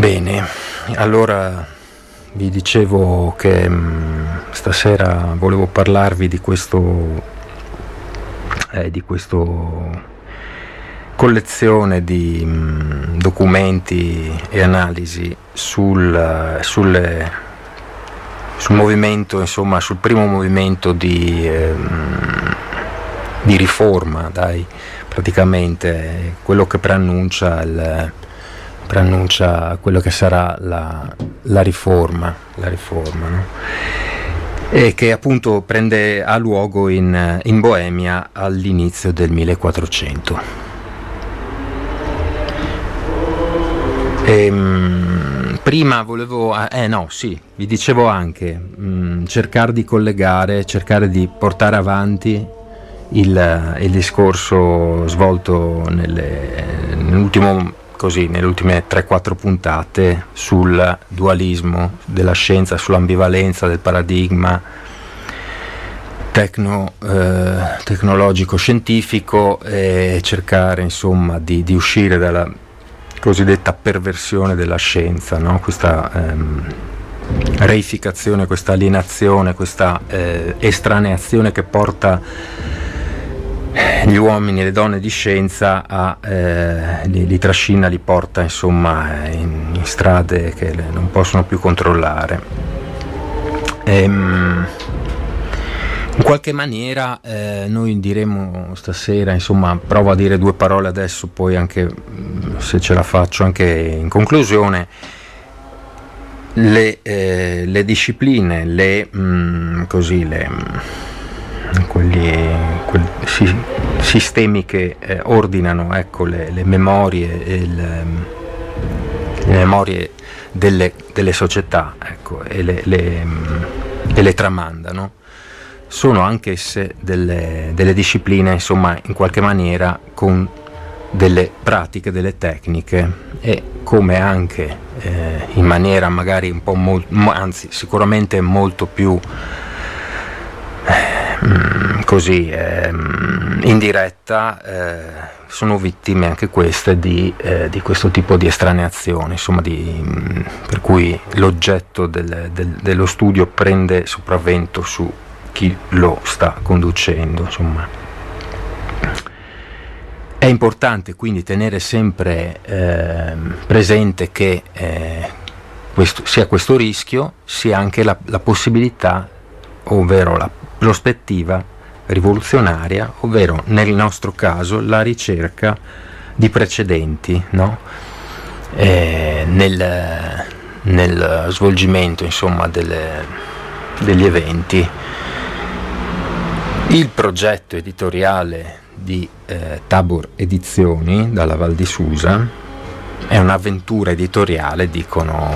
Bene, allora vi dicevo che stasera volevo parlarvi di questo collezione di documenti e analisi sul movimento, insomma, sul primo movimento di riforma, praticamente quello che preannuncia quello che sarà la riforma, no? E che appunto ha luogo in Boemia all'inizio del 1400. Prima volevo, vi dicevo anche cercare di collegare, cercare di portare avanti il discorso svolto nelle ultime 3-4 puntate sul dualismo della scienza, sull'ambivalenza del paradigma tecnologico scientifico, e cercare insomma di uscire dalla cosiddetta perversione della scienza, no? Questa reificazione, questa alienazione, questa estraneazione che porta gli uomini e le donne di scienza li trascina, li porta insomma in strade che non possono più controllare. In qualche maniera noi diremo stasera, insomma, provo a dire 2 parole adesso, poi anche se ce la faccio anche in conclusione. Le discipline, sistemi che ordinano, ecco, le memorie e le memorie delle società, ecco, e le tramandano, sono anch'esse delle discipline, insomma, in qualche maniera con delle pratiche, delle tecniche, e come anche in maniera magari un po' anzi sicuramente molto più indiretta, sono vittime anche queste di questo tipo di estraneazione, insomma, per cui l'oggetto dello studio prende sopravvento su chi lo sta conducendo, insomma. È importante quindi tenere sempre presente che sia questo rischio, sia anche la possibilità, ovvero la prospettiva rivoluzionaria, ovvero nel nostro caso la ricerca di precedenti, no? Nel svolgimento, insomma, degli eventi. Il progetto editoriale di Tabor Edizioni dalla Val di Susa è un'avventura editoriale, dicono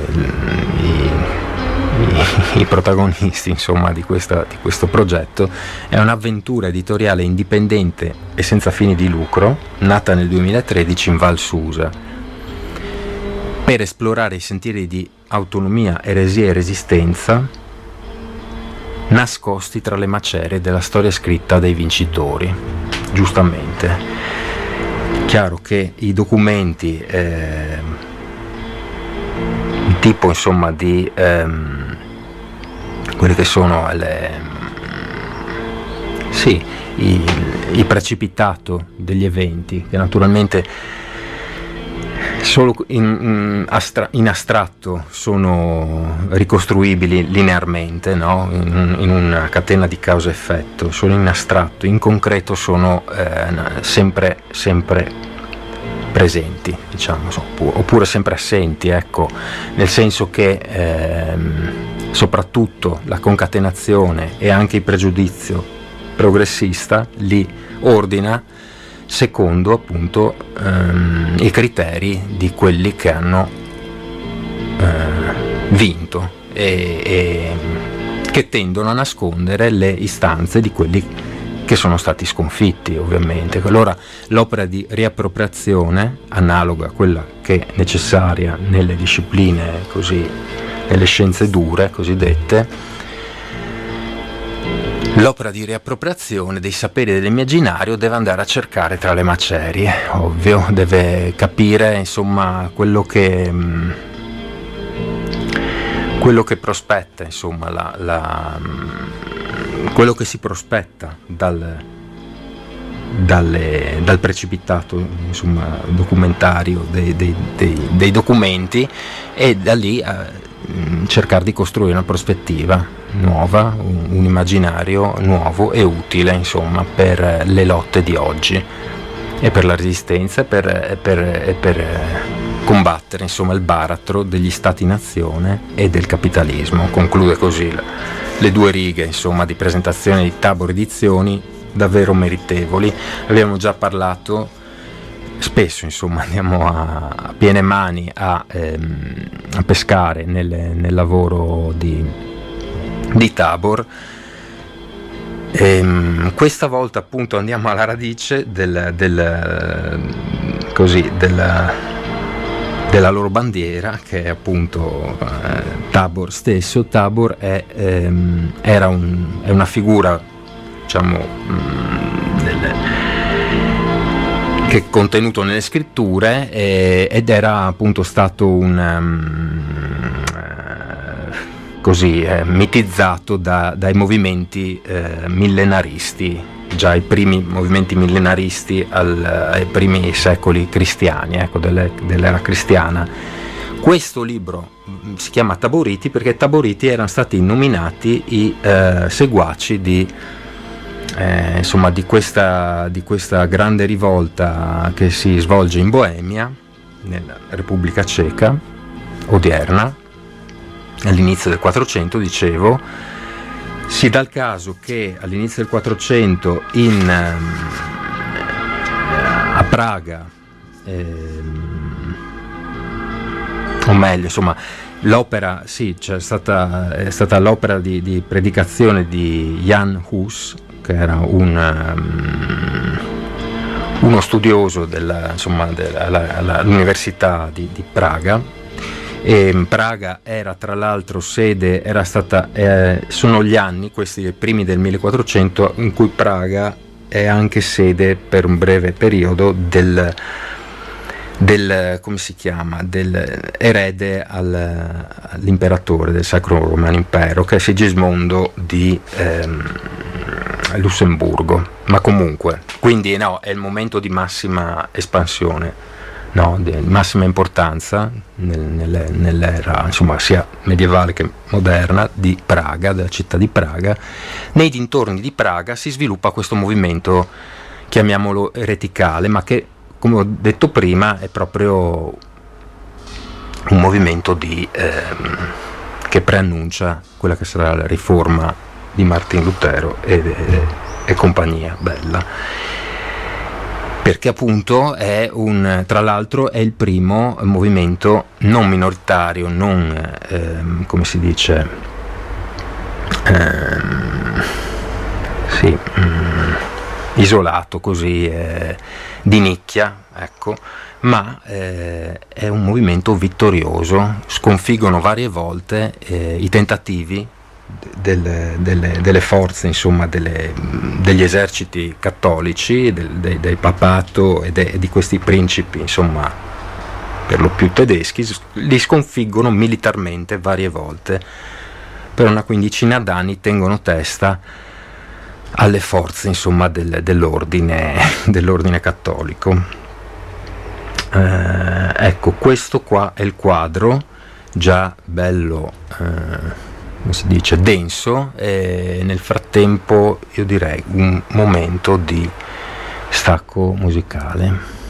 i protagonisti, insomma, di questo progetto. È un'avventura editoriale indipendente e senza fini di lucro, nata nel 2013 in Val Susa, per esplorare i sentieri di autonomia, eresia e resistenza nascosti tra le macerie della storia scritta dai vincitori. Giustamente, chiaro che i documenti tipo, insomma, di quelle che sono il precipitato degli eventi, che naturalmente solo in astratto sono ricostruibili linearmente, no? in una catena di causa-effetto, solo in astratto. In concreto sono sempre presenti, diciamo, oppure sempre assenti, ecco, nel senso che soprattutto la concatenazione e anche il pregiudizio progressista li ordina secondo appunto i criteri di quelli che hanno vinto e che tendono a nascondere le istanze di quelli che sono stati sconfitti, ovviamente. Allora l'opera di riappropriazione, analoga a quella che è necessaria nelle discipline nelle scienze dure cosiddette, L'opera di riappropriazione dei saperi dell'immaginario deve andare a cercare tra le macerie, ovvio, deve capire insomma quello che prospetta, insomma, quello che si prospetta dal precipitato, insomma, documentario dei documenti, e da lì cercare di costruire una prospettiva nuova, un immaginario nuovo e utile, insomma, per le lotte di oggi e per la resistenza e per combattere, insomma, il baratro degli stati-nazione e del capitalismo. Conclude così le 2 righe, insomma, di presentazione di Tabor Edizioni, davvero meritevoli. Abbiamo già parlato spesso, insomma, andiamo a piene mani a pescare nel lavoro di Tabor. Questa volta appunto andiamo alla radice della loro bandiera, che è appunto Tabor stesso. Tabor è una figura, diciamo, che è contenuto nelle scritture, ed era appunto stato mitizzato dai movimenti millenaristi, già i primi movimenti millenaristi ai primi secoli cristiani, ecco, dell'era cristiana. Questo libro si chiama Taboriti perché Taboriti erano stati nominati i seguaci di questa grande rivolta che si svolge in Boemia, nella Repubblica Ceca odierna, all'inizio del 400, dicevo. Si dà il caso che all'inizio del 400 a Praga, o meglio, insomma, l'opera, è stata l'opera di predicazione di Jan Hus, che era uno studioso all'Università di Praga. E Praga era tra l'altro sede, sono gli anni, questi primi del 1400, in cui Praga è anche sede per un breve periodo del come si chiama, dell'erede all'imperatore del Sacro Romano Impero, che è Sigismondo di Lussemburgo. Ma comunque, quindi è il momento di massima espansione, di massima importanza nell'era, insomma, sia medievale che moderna, di Praga, della città di Praga. Nei dintorni di Praga si sviluppa questo movimento, chiamiamolo ereticale, ma che, come ho detto prima, è proprio un movimento che preannuncia quella che sarà la riforma di Martin Lutero e compagnia bella. Perché appunto tra l'altro è il primo movimento non minoritario, non come si dice, isolato così, di nicchia, ecco, ma è un movimento vittorioso. Sconfiggono varie volte i tentativi delle forze, insomma, degli eserciti cattolici, del papato e di questi principi, insomma, per lo più tedeschi. Li sconfiggono militarmente varie volte. Per una quindicina d'anni tengono testa alle forze, insomma, dell'ordine cattolico. Ecco, questo qua è il quadro, già bello, come si dice, denso, e nel frattempo io direi un momento di stacco musicale.